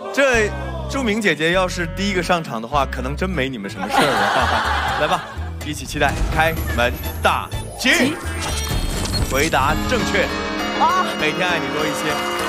这著名姐姐要是第一个上场的话，可能真没你们什么事儿了。来吧，一起期待开门大吉。回答正确，每天爱你多一些。